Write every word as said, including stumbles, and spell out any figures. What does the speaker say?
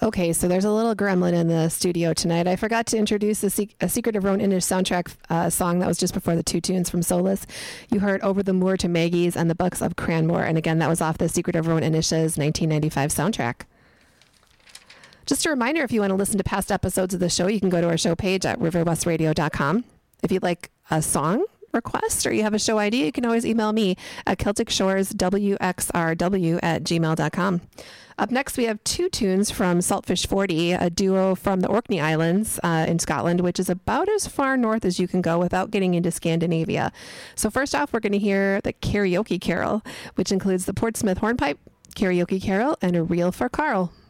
Okay, so there's a little gremlin in the studio tonight. I forgot to introduce the Se- a Secret of Roan Inish soundtrack uh, song that was just before the two tunes from Solus. You heard Over the Moor to Maggie's and the Bucks of Cranmore. And again, that was off the Secret of Roan Inish's nineteen ninety-five soundtrack. Just a reminder, if you want to listen to past episodes of the show, you can go to our show page at river west radio dot com. If you'd like a song request or you have a show idea, you can always email me at celtic shores w x r w at gmail dot com. Up next, we have two tunes from Saltfish forty, a duo from the Orkney Islands uh, in Scotland, which is about as far north as you can go without getting into Scandinavia. So first off, we're going to hear the Karaoke Carol, which includes the Portsmouth Hornpipe, Karaoke Carol, and A Reel for Carl.